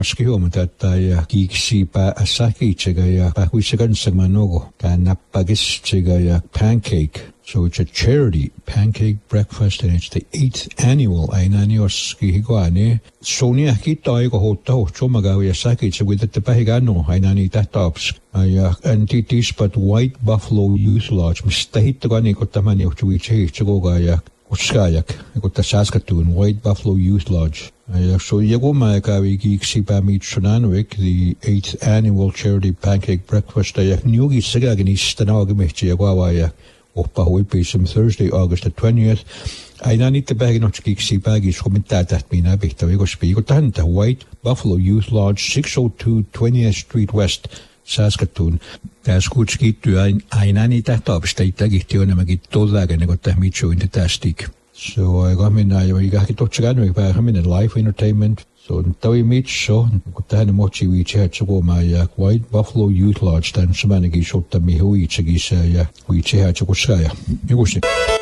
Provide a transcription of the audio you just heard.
Skihuomatata ja kiiksiipä sakitsega ja pahuissakanssagmanogo kannappagistiga ja pancake. So it's a charity pancake breakfast and it's the 8th annual ainanioski higuane. Sonia kita aiko hotta hohtsomaga ja sakitsa with the pahigano ainani tahtaps. And it is but White Buffalo Youth Lodge. Mistä hittagani kotamani hohtsuitsehihtsagoga ja Uskajak, kutta Saskatoon, White Buffalo Youth Lodge. So Yagomaikawi Gixipamitsunanwik, the 8th annual charity pancake breakfast. Nyugi Sagagani Stanagamichi Yagawaya, Opahuipisum Thursday, August the 20th. Ainani the Baginot Gixipagis Homitat Mina Bita Vigospi, White Buffalo Youth Lodge, 602 20th Street West, Saskatoon. Tässä kutskittu ainani tahtaapista itagihtionamagit tollagen got mitchu in the tastic. So I got me now you got to check out by in live entertainment. So tawi mitch so kutahan mochi we chat so my White Buffalo Youth Lodge dan samanagi shot mi hui chigisa ya we chat so kusaya.